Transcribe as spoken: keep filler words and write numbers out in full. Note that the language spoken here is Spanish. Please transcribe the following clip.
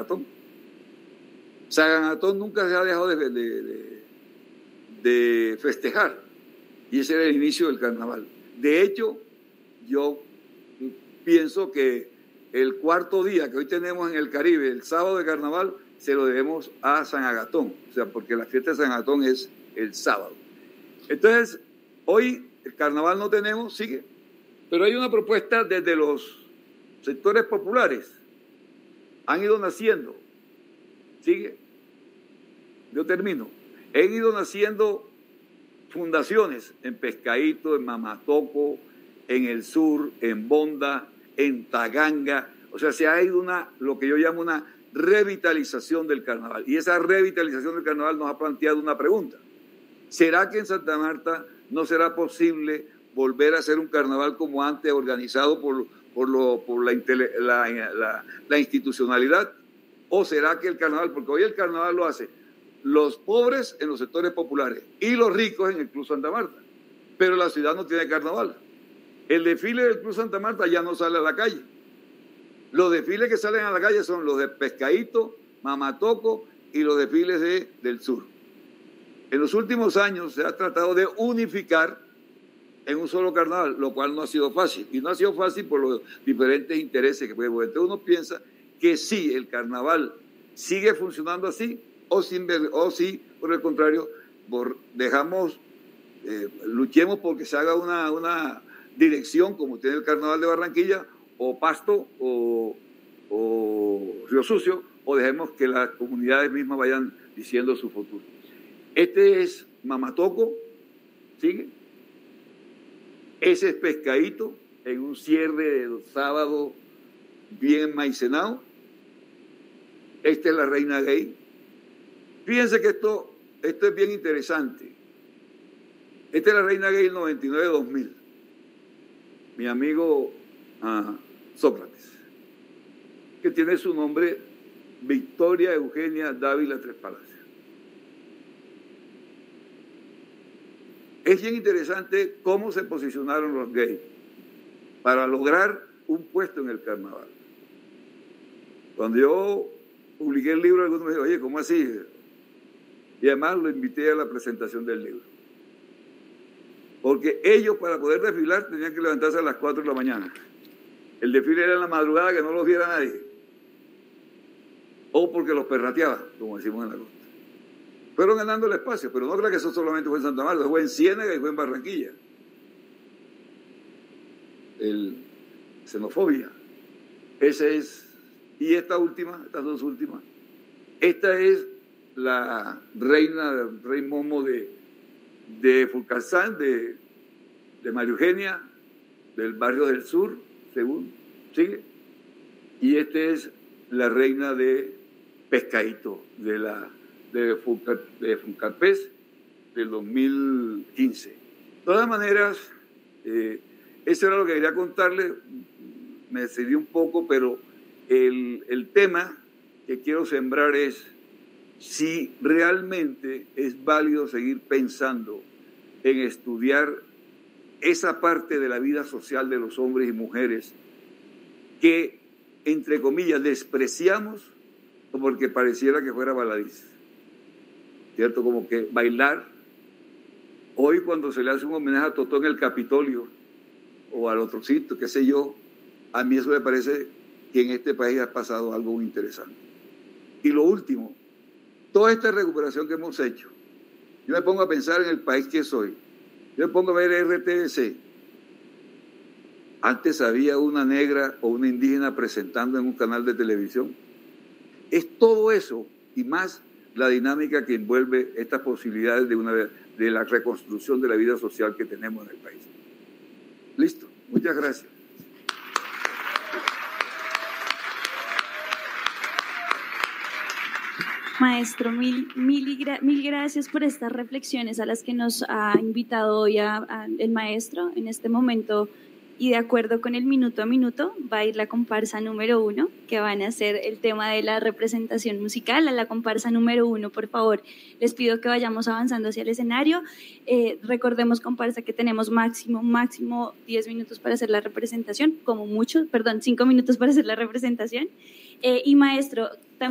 Agatón. San Agatón nunca se ha dejado de, de, de, de festejar, y ese era el inicio del carnaval. De hecho, yo pienso que el cuarto día que hoy tenemos en el Caribe, el sábado de carnaval, se lo debemos a San Agatón, o sea, porque la fiesta de San Agatón es el sábado. Entonces, hoy el carnaval no tenemos, sigue, pero hay una propuesta desde los sectores populares, han ido naciendo, sigue, yo termino, han ido naciendo fundaciones en Pescadito, en Mamatoco, en el sur, en Bonda, en Taganga, o sea, se ha ido una, lo que yo llamo una revitalización del carnaval, y esa revitalización del carnaval nos ha planteado una pregunta: ¿será que en Santa Marta no será posible volver a hacer un carnaval como antes, organizado por, por, lo, por la, la, la, la institucionalidad? ¿O será que el carnaval, porque hoy el carnaval lo hace los pobres en los sectores populares y los ricos en el Club Santa Marta, pero la ciudad no tiene carnaval? El desfile del Club Santa Marta ya no sale a la calle. Los desfiles que salen a la calle son los de Pescadito, Mamatoco y los desfiles de, del sur. En los últimos años se ha tratado de unificar en un solo carnaval, lo cual no ha sido fácil. Y no ha sido fácil por los diferentes intereses que puede haber. Entonces uno piensa que sí, el carnaval sigue funcionando así, o, sin ver, o sí, por el contrario, por, dejamos, eh, luchemos porque se haga una, una dirección como tiene el carnaval de Barranquilla, o Pasto, o, o Río Sucio, o dejemos que las comunidades mismas vayan diciendo su futuro. Este es Mamatoco, ¿sigue? Ese es Pescadito, en un cierre de sábado bien maicenado. Esta es la Reina Gay. Fíjense que esto, esto es bien interesante. Esta es la Reina Gay del noventa y nueve dos mil. Mi amigo uh, Sócrates, que tiene su nombre Victoria Eugenia Dávila Tres Palacios. Es bien interesante cómo se posicionaron los gays para lograr un puesto en el carnaval. Cuando yo publiqué el libro, algunos me dijeron: oye, ¿cómo así? Y además lo invité a la presentación del libro. Porque ellos, para poder desfilar, tenían que levantarse a las cuatro de la mañana. El desfile era en la madrugada, que no los viera nadie. O porque los perrateaba, como decimos en la costa. Fueron ganando el espacio, pero no creo que eso solamente fue en Santa Marta, fue en Ciénaga y fue en Barranquilla. El xenofobia. Ese es, y esta última, estas dos últimas, esta es la reina, rey Momo de, de Fulcalzán, de, de María Eugenia, del barrio del sur, según, ¿sigue? Y esta es la reina de Pescadito, de la de, Fulcar, de Fulcarpés, del dos mil quince. De todas maneras, eh, eso era lo que quería contarle, me excedí un poco, pero el, el tema que quiero sembrar es si realmente es válido seguir pensando en estudiar esa parte de la vida social de los hombres y mujeres que, entre comillas, despreciamos porque pareciera que fuera baladís, ¿cierto? Como que bailar. Hoy cuando se le hace un homenaje a Totó en el Capitolio o al otro sitio, qué sé yo, a mí eso me parece que en este país ha pasado algo muy interesante. Y lo último, toda esta recuperación que hemos hecho, yo me pongo a pensar en el país que soy, yo me pongo a ver R T V C. Antes había una negra o una indígena presentando en un canal de televisión. Es todo eso y más la dinámica que envuelve estas posibilidades de, una, de la reconstrucción de la vida social que tenemos en el país. Listo, muchas gracias. Maestro, mil, mil, mil gracias por estas reflexiones a las que nos ha invitado hoy a, a el maestro. En este momento, y de acuerdo con el minuto a minuto, va a ir la comparsa número uno, que van a hacer el tema de la representación musical. A la comparsa número uno, por favor, les pido que vayamos avanzando hacia el escenario. Eh, recordemos, comparsa, que tenemos máximo, máximo diez minutos para hacer la representación, como mucho, perdón, cinco minutos para hacer la representación. Eh, y maestro, también